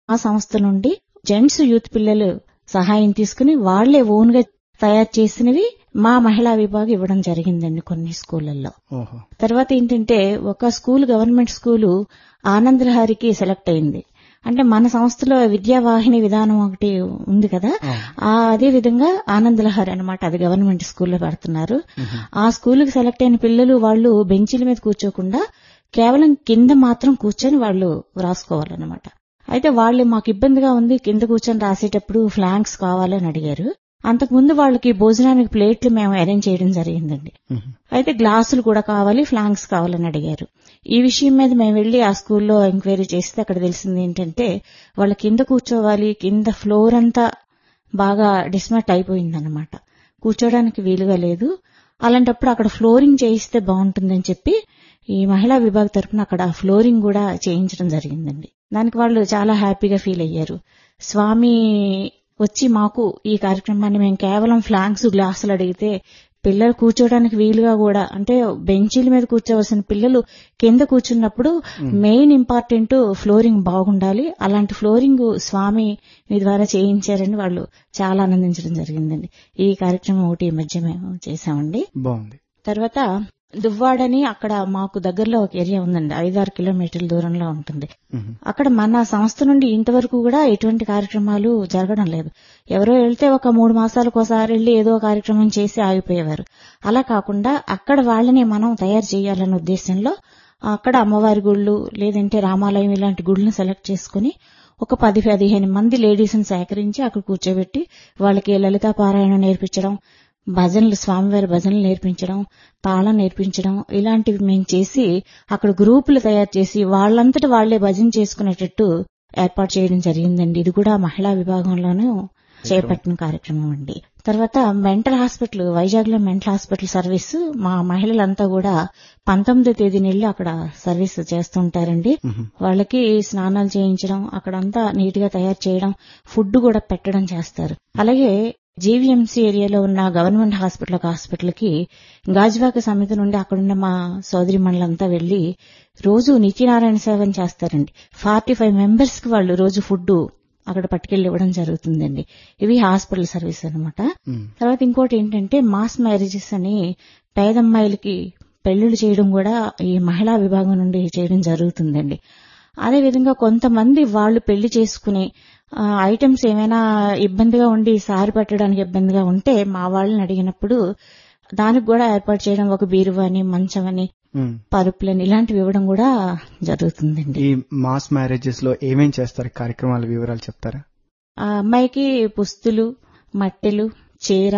ఆ సంస్థ నుండి జెంట్స్ యూత్ పిల్లలు సహాయం తీసుకుని వాళ్లే ఓన్ గా తయారు చేసినవి మా మహిళా విభాగం ఇవ్వడం జరిగిందండి కొన్ని స్కూళ్లలో. తర్వాత ఏంటంటే ఒక స్కూల్ గవర్నమెంట్ స్కూలు ఆనందలహరికి సెలెక్ట్ అయింది. అంటే మన సంస్థలో విద్యావాహిని విధానం ఒకటి ఉంది కదా, అదే విధంగా ఆనందలహరి అన్నమాట. అది గవర్నమెంట్ స్కూల్లో పెడుతున్నారు. ఆ స్కూల్కి సెలెక్ట్ అయిన పిల్లలు వాళ్ళు బెంచీల మీద కూర్చోకుండా కేవలం కింద మాత్రం కూర్చొని వాళ్ళు రాసుకోవాలన్నమాట. అయితే వాళ్ళు మాకు ఇబ్బందిగా ఉంది, కింద కూర్చొని రాసేటప్పుడు ఫ్లాంక్స్ కావాలని అడిగారు. అంతకుముందు వాళ్ళకి భోజనానికి ప్లేట్లు మేము అరేంజ్ చేయడం జరిగిందండి. అయితే గ్లాసులు కూడా కావాలి, ఫ్లాంక్స్ కావాలని అడిగారు. ఈ విషయం మీద మేము వెళ్లి ఆ స్కూల్లో ఎంక్వైరీ చేస్తే అక్కడ తెలిసింది ఏంటంటే వాళ్ళ కింద కూర్చోవాలి, కింద ఫ్లోర్ అంతా బాగా డిస్మట్ అయిపోయిందన్నమాట, కూర్చోడానికి వీలుగా లేదు. అలాంటప్పుడు అక్కడ ఫ్లోరింగ్ చేయిస్తే బాగుంటుందని చెప్పి ఈ మహిళా విభాగం తరపున అక్కడ ఫ్లోరింగ్ కూడా చేయించడం జరిగిందండి. దానికి వాళ్ళు చాలా హ్యాపీగా ఫీల్ అయ్యారు. స్వామి వచ్చి మాకు ఈ కార్యక్రమాన్ని మేము కేవలం ఫ్లాంక్స్ గ్లాసులు అడిగితే పిల్లలు కూర్చోడానికి వీలుగా కూడా, అంటే బెంచీల మీద కూర్చోవలసిన పిల్లలు కింద కూర్చున్నప్పుడు మెయిన్ ఇంపార్టెంట్ ఫ్లోరింగ్ బాగుండాలి, అలాంటి ఫ్లోరింగ్ స్వామి మీ ద్వారా చేయించారని వాళ్ళు చాలా ఆనందించడం జరిగిందండి. ఈ కార్యక్రమం ఒకటి ఈ మధ్య మేము చేశామండి. బాగుంది. తర్వాత దువ్వాడని అక్కడ మాకు దగ్గరలో ఒక ఏరియా ఉందండి, 5-6 కిలోమీటర్ల దూరంలో ఉంటుంది. అక్కడ మన సంస్థ నుండి ఇంతవరకు కూడా ఎటువంటి కార్యక్రమాలు జరగడం లేదు. ఎవరో వెళ్తే ఒక 3 మాసాలకు ఒకసారి వెళ్లి ఏదో కార్యక్రమం చేసి ఆగిపోయేవారు. అలా కాకుండా అక్కడ వాళ్ళని మనం తయారు చేయాలన్న ఉద్దేశంలో అక్కడ అమ్మవారి గుళ్ళు లేదంటే రామాలయం ఇలాంటి గుళ్ళను సెలెక్ట్ చేసుకుని ఒక 10-15 మంది లేడీస్ని సేకరించి అక్కడ కూర్చోబెట్టి వాళ్ళకి లలితా పారాయణం నేర్పించడం, భజనలు, స్వామివారి భజనలు నేర్పించడం, తాళం నేర్పించడం, ఇలాంటివి మేము చేసి అక్కడ గ్రూపులు తయారు చేసి వాళ్ళంతటా వాళ్లే భజన చేసుకునేటట్టు ఏర్పాటు చేయడం జరిగిందండి. ఇది కూడా మహిళా విభాగంలోనూ చేపట్టిన కార్యక్రమం అండి. తర్వాత మెంటల్ హాస్పిటల్, వైజాగ్ లో మెంటల్ హాస్పిటల్ సర్వీస్ మా మహిళలంతా కూడా 19వ తేదీన వెళ్లి అక్కడ సర్వీస్ చేస్తుంటారండి. వాళ్ళకి స్నానాలు చేయించడం, అక్కడంతా నీట్ గా తయారు చేయడం, ఫుడ్ కూడా పెట్టడం చేస్తారు. అలాగే జీవీఎంసీ ఏరియాలో ఉన్న గవర్నమెంట్ హాస్పిటల్ కి గాజువాక సమితి నుండి అక్కడున్న మా సోదరి మండలంతా వెళ్లి రోజు నిత్యనారాయణ సేవను చేస్తారండి. 45 మెంబర్స్ కి వాళ్ళు రోజు ఫుడ్ అక్కడ పట్టుకెళ్లి ఇవ్వడం జరుగుతుందండి. ఇవి హాస్పిటల్ సర్వీస్ అన్నమాట. తర్వాత ఇంకోటి ఏంటంటే మాస్ మ్యారేజెస్ అని పేదమ్మాయిలకి పెళ్లిళ్లు చేయడం కూడా ఈ మహిళా విభాగం నుండి చేయడం జరుగుతుందండి. అదేవిధంగా కొంతమంది వాళ్ళు పెళ్లి చేసుకుని ఐటమ్స్ ఏమైనా ఇబ్బందిగా ఉండి సారి పెట్టడానికి ఇబ్బందిగా ఉంటే మా వాళ్ళని అడిగినప్పుడు దానికి కూడా ఏర్పాటు చేయడం, ఒక బీరువాని, మంచమని, పరుపులని ఇలాంటివి ఇవ్వడం కూడా జరుగుతుందండి. ఈ మాస్ మ్యారేజెస్ లో ఏమేం చేస్తారు, కార్యక్రమాల వివరాలు చెప్తారా? ఆ అమ్మాయికి పుస్తులు, మట్టెలు, చీర,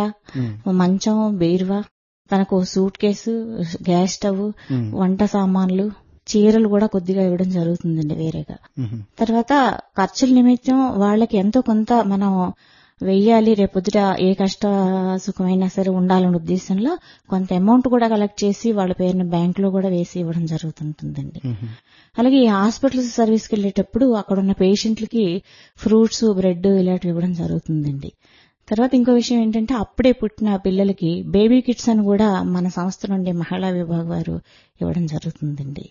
మంచం, బీరువా, తనకు సూట్ కేసు, గ్యాస్ స్టవ్, వంట సామాన్లు, చీరలు కూడా కొద్దిగా ఇవ్వడం జరుగుతుందండి వేరేగా. తర్వాత ఖర్చుల నిమిత్తం వాళ్ళకి ఎంతో కొంత మనం వెయ్యాలి, రేపొద్దుట ఏ కష్ట సుఖమైనా సరే ఉండాలనే ఉద్దేశంలో కొంత అమౌంట్ కూడా కలెక్ట్ చేసి వాళ్ళ పేరుని బ్యాంకులో కూడా వేసి ఇవ్వడం జరుగుతుంటుందండి. అలాగే ఈ హాస్పిటల్ సర్వీస్కి వెళ్లేటప్పుడు అక్కడున్న పేషెంట్లకి ఫ్రూట్స్, బ్రెడ్ ఇలాంటివి ఇవ్వడం జరుగుతుందండి. తర్వాత ఇంకో విషయం ఏంటంటే అప్పుడే పుట్టిన పిల్లలకి బేబీ కిట్స్ అని కూడా మన సంస్థ నుండి మహిళా విభాగం వారు ఇవ్వడం జరుగుతుందండి.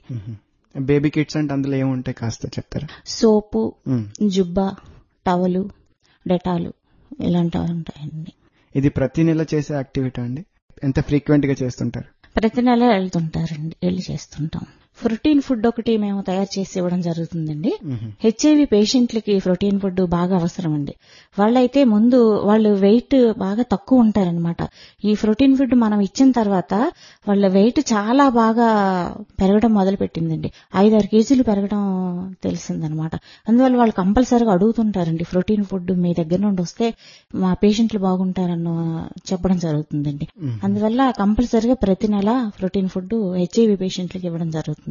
బేబీ కిట్స్ అంటే అందులో ఏముంటాయి కాస్త చెప్తారా? సోపు, జుబ్బా, టవలు, డెటాలు ఇలాంటివి ఉంటాయండి. ఇది ప్రతి నెల చేసే యాక్టివిటీ అండి? ఎంత ఫ్రీక్వెంట్ గా చేస్తుంటారు? ప్రతి నెల వెళ్తుంటారండి, వెళ్ళి చేస్తుంటాం. ప్రోటీన్ ఫుడ్ ఒకటి మేము తయారు చేసి ఇవ్వడం జరుగుతుందండి. హెచ్ఐవి పేషెంట్లకి ప్రోటీన్ ఫుడ్ బాగా అవసరం అండి. వాళ్ళైతే ముందు వాళ్ళు వెయిట్ బాగా తక్కువ ఉంటారనమాట. ఈ ప్రోటీన్ ఫుడ్ మనం ఇచ్చిన తర్వాత వాళ్ళ వెయిట్ చాలా బాగా పెరగడం మొదలు పెట్టిందండి. 5-6 కేజీలు పెరగడం తెలిసిందనమాట. అందువల్ల వాళ్ళు కంపల్సరీగా అడుగుతుంటారండి, ప్రోటీన్ ఫుడ్ మీ దగ్గర నుండి వస్తే మా పేషెంట్లు బాగుంటారన్న చెప్పడం జరుగుతుందండి. అందువల్ల కంపల్సరీగా ప్రతి నెల ప్రోటీన్ ఫుడ్ హెచ్ఐవి పేషెంట్లకి ఇవ్వడం జరుగుతుంది.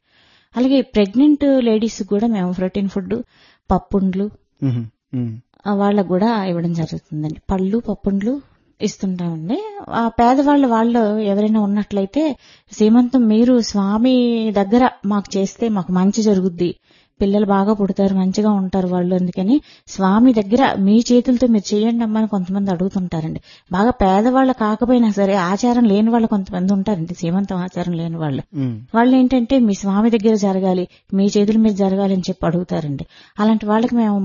అలాగే ప్రెగ్నెంట్ లేడీస్ కూడా మేము ప్రోటీన్ ఫుడ్, పప్పుండ్లు వాళ్ళకు కూడా ఇవ్వడం జరుగుతుందండి. పళ్ళు, పప్పుండ్లు ఇస్తుంటామండి. ఆ పేదవాళ్ళు వాళ్ళు ఎవరైనా ఉన్నట్లయితే సీమంతం మీరు స్వామి దగ్గర మాకు చేస్తే మాకు మంచి జరుగుద్ది, పిల్లలు బాగా పుడతారు, మంచిగా ఉంటారు వాళ్ళు, అందుకని స్వామి దగ్గర మీ చేతులతో మీరు చేయండి అమ్మని కొంతమంది అడుగుతుంటారండి. బాగా పేదవాళ్ళు కాకపోయినా సరే ఆచారం లేని వాళ్ళు కొంతమంది ఉంటారండి, సీమంతం ఆచారం లేని వాళ్ళు ఏంటంటే మీ స్వామి దగ్గర జరగాలి, మీ చేతుల మీద జరగాలి అని చెప్పి అడుగుతారండి. అలాంటి వాళ్ళకి మేము